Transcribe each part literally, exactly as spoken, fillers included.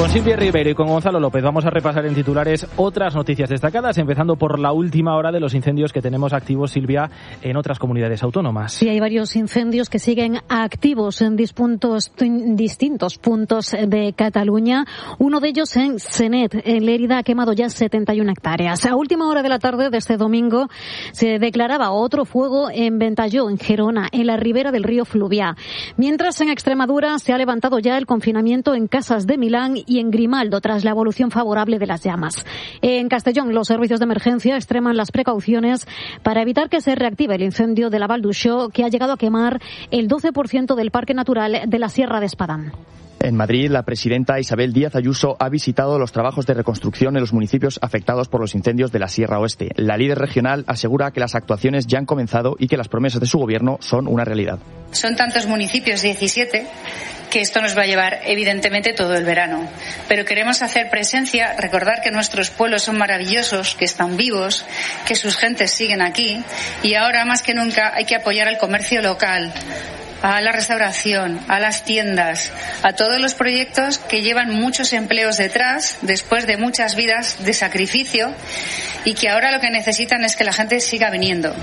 Con Silvia Ribeiro y con Gonzalo López vamos a repasar en titulares otras noticias destacadas, empezando por la última hora de los incendios que tenemos activos, Silvia, en otras comunidades autónomas. Sí, hay varios incendios que siguen activos en distintos, distintos puntos de Cataluña. Uno de ellos en Senet, en Lérida, ha quemado ya setenta y una hectáreas. A última hora de la tarde de este domingo se declaraba otro fuego en Ventalló, en Gerona, en la ribera del río Fluvià. Mientras en Extremadura se ha levantado ya el confinamiento en Casas de Milán y en Grimaldo, tras la evolución favorable de las llamas. En Castellón, los servicios de emergencia extreman las precauciones para evitar que se reactive el incendio de la Val d'Uixó, que ha llegado a quemar el doce por ciento del Parque Natural de la Sierra de Espadán. En Madrid, la presidenta Isabel Díaz Ayuso ha visitado los trabajos de reconstrucción en los municipios afectados por los incendios de la Sierra Oeste. La líder regional asegura que las actuaciones ya han comenzado y que las promesas de su gobierno son una realidad. Son tantos municipios, diecisiete, que esto nos va a llevar evidentemente todo el verano. Pero queremos hacer presencia, recordar que nuestros pueblos son maravillosos, que están vivos, que sus gentes siguen aquí y ahora más que nunca hay que apoyar al comercio local, a la restauración, a las tiendas, a todos los proyectos que llevan muchos empleos detrás, después de muchas vidas de sacrificio y que ahora lo que necesitan es que la gente siga viniendo.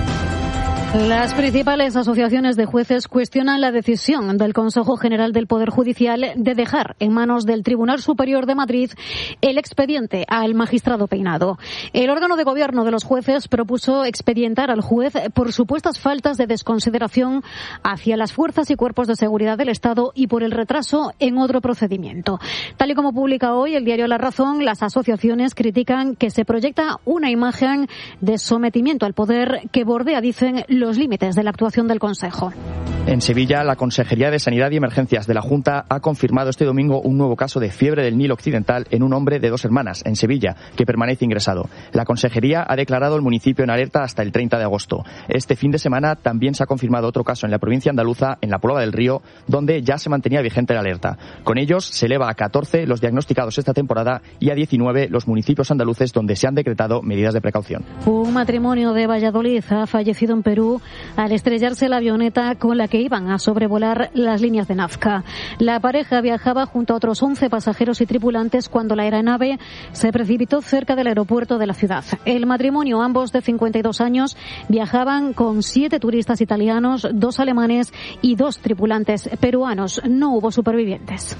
Las principales asociaciones de jueces cuestionan la decisión del Consejo General del Poder Judicial de dejar en manos del Tribunal Superior de Madrid el expediente al magistrado Peinado. El órgano de gobierno de los jueces propuso expedientar al juez por supuestas faltas de desconsideración hacia las fuerzas y cuerpos de seguridad del Estado y por el retraso en otro procedimiento. Tal y como publica hoy el diario La Razón, las asociaciones critican que se proyecta una imagen de sometimiento al poder que bordea, dicen, los límites de la actuación del Consejo. En Sevilla, la Consejería de Sanidad y Emergencias de la Junta ha confirmado este domingo un nuevo caso de fiebre del Nilo Occidental en un hombre de dos hermanas, en Sevilla, que permanece ingresado. La Consejería ha declarado el municipio en alerta hasta el treinta de agosto. Este fin de semana también se ha confirmado otro caso en la provincia andaluza, en la Puebla del Río, donde ya se mantenía vigente la alerta. Con ellos se eleva a catorce los diagnosticados esta temporada y a diecinueve los municipios andaluces donde se han decretado medidas de precaución. Un matrimonio de Valladolid ha fallecido en Perú al estrellarse la avioneta con la que iban a sobrevolar las líneas de Nazca. La pareja viajaba junto a otros once pasajeros y tripulantes cuando la aeronave se precipitó cerca del aeropuerto de la ciudad. El matrimonio, ambos de cincuenta y dos años, viajaban con siete turistas italianos, dos alemanes y dos tripulantes peruanos. No hubo supervivientes.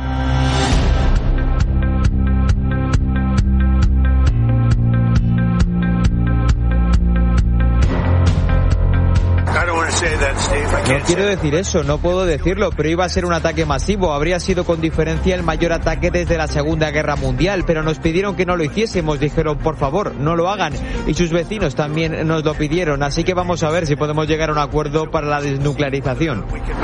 No quiero decir eso, no puedo decirlo, pero iba a ser un ataque masivo. Habría sido con diferencia el mayor ataque desde la Segunda Guerra Mundial, pero nos pidieron que no lo hiciésemos. Dijeron, por favor, no lo hagan. Y sus vecinos también nos lo pidieron, así que vamos a ver si podemos llegar a un acuerdo para la desnuclearización.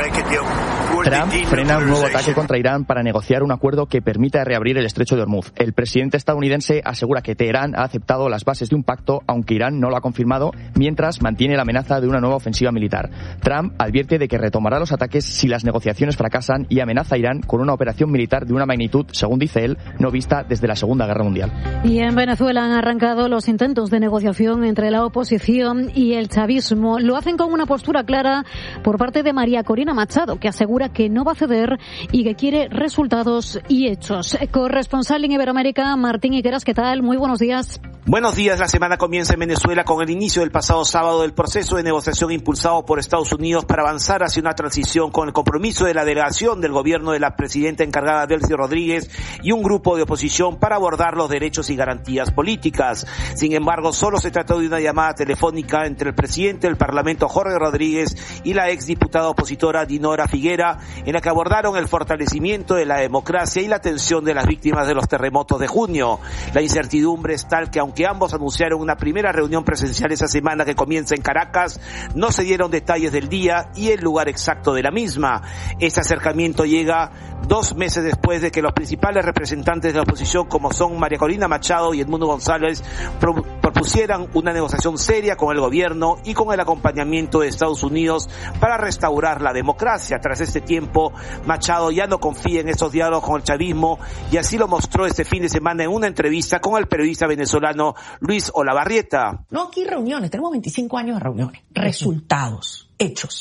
Trump frena un nuevo ataque contra Irán para negociar un acuerdo que permita reabrir el estrecho de Hormuz. El presidente estadounidense asegura que Teherán ha aceptado las bases de un pacto, aunque Irán no lo ha confirmado, mientras mantiene la amenaza de una nueva ofensiva militar. Trump advierte de que retomará los ataques si las negociaciones fracasan y amenaza a Irán con una operación militar de una magnitud, según dice él, no vista desde la Segunda Guerra Mundial. Y en Venezuela han arrancado los intentos de negociación entre la oposición y el chavismo. Lo hacen con una postura clara por parte de María Corina Machado, que asegura que no va a ceder y que quiere resultados y hechos. Corresponsal en Iberoamérica, Martín Higueras, ¿qué tal? Muy buenos días. Buenos días. La semana comienza en Venezuela con el inicio del pasado sábado del proceso de negociación impulsado por Estados Unidos para avanzar hacia una transición, con el compromiso de la delegación del gobierno de la presidenta encargada Delcy Rodríguez y un grupo de oposición para abordar los derechos y garantías políticas. Sin embargo, solo se trató de una llamada telefónica entre el presidente del Parlamento, Jorge Rodríguez, y la exdiputada opositora Dinora Figuera, en la que abordaron el fortalecimiento de la democracia y la atención de las víctimas de los terremotos de junio. La incertidumbre es tal que, aunque ambos anunciaron una primera reunión presencial esa semana que comienza en Caracas, no se dieron detalles del día y el lugar exacto de la misma. Este acercamiento llega dos meses después de que los principales representantes de la oposición, como son María Corina Machado y Edmundo González, pro- propusieran una negociación seria con el gobierno y con el acompañamiento de Estados Unidos para restaurar la democracia. Tras este tiempo, Machado ya no confía en estos diálogos con el chavismo y así lo mostró este fin de semana en una entrevista con el periodista venezolano Luis Olavarrieta. No aquí reuniones, tenemos veinticinco años de reuniones, resultados, hechos.